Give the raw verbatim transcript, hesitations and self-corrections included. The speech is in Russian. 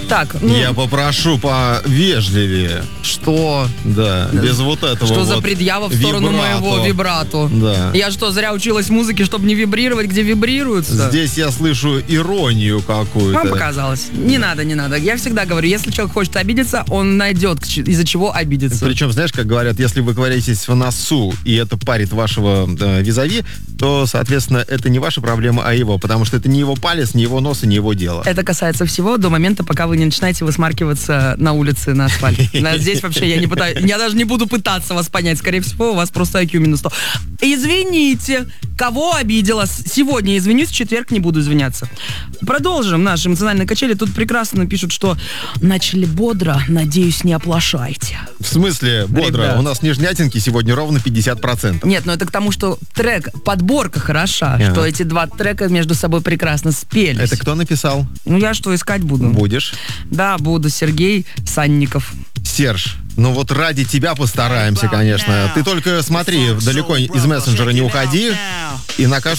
Так, ну... Я попрошу повежливее. Что? Да, без вот этого Что вот за предъява в сторону вибрато. моего вибрато? Да. Я что, зря училась музыке, чтобы не вибрировать, где вибрируется? Здесь я слышу иронию какую-то. Вам показалось. Не надо, не надо. Я всегда говорю, если человек хочет обидеться, он найдет, из-за чего обидеться. Причем, знаешь, как говорят, если вы ковыряетесь в носу, и это парит вашего э, визави, то, соответственно, это не ваша проблема, а его. Потому что это не его палец, не его нос и не его дело. Это касается всего до момента, пока вы не начинаете высмаркиваться на улице, на асфальте. Здесь вообще я не пытаюсь, я даже не буду пытаться вас понять. Скорее всего, у вас просто ай кью минус сто. Извините, кого обидела? Сегодня извинюсь, в четверг не буду извиняться. Продолжим наши эмоциональные качели. Тут прекрасно пишут, что начали бодро, надеюсь, не оплошайте. В смысле, бодро? Ребят. У нас в Нижнятинке сегодня ровно пятьдесят процентов. Нет, но это к тому, что трек, подборка хороша, Ага. что эти два трека между собой прекрасно спелись. Это кто написал? Ну, я что, искать буду? Будешь? Да, буду. Сергей Санников. Серж, ну вот ради тебя постараемся, конечно. Ты только смотри, далеко из мессенджера не уходи, и на каждом